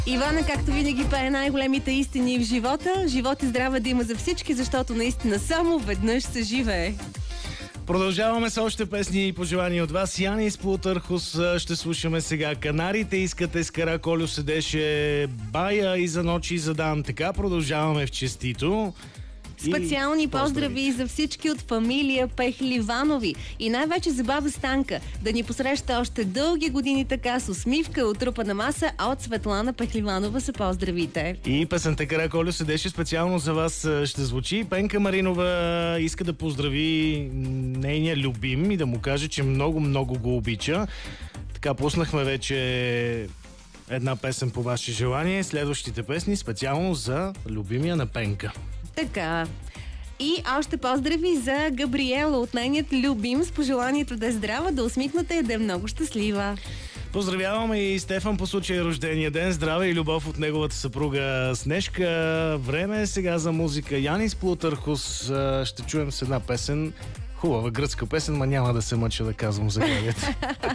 Ивана, както винаги, пее най-големите истини в живота. Живот и здраве да има за всички, защото наистина само веднъж се живее. Продължаваме с още песни и пожелания от вас. Янис Плутърхус ще слушаме сега. Канарите искате с Караколю седеше Бая и за ночи задам. Така продължаваме в честито. Специални поздрави за всички от фамилия Пехливанови и най-вече за баба Станка. Да ни посреща още дълги години така с усмивка от трупана маса, а от Светлана Пехливанова са поздравите. И песента Караколю седеше специално за вас ще звучи. Пенка Маринова иска да поздрави нейния любим и да му каже, че много го обича. Така, пуснахме вече една песен по ваше желание. Следващите песни специално за любимия на Пенка. Така. И още поздрави за Габриела от нейният любим с пожеланието да е здрава, да усмихната и да е много щастлива. Поздравяваме и Стефан по случай рождения ден. Здраве и любов от неговата съпруга Снежка. Време е сега за музика. Янис Плутърхус ще чуем с една песен. Хубава гръцка песен, ма няма да се мъча да казвам заглавието.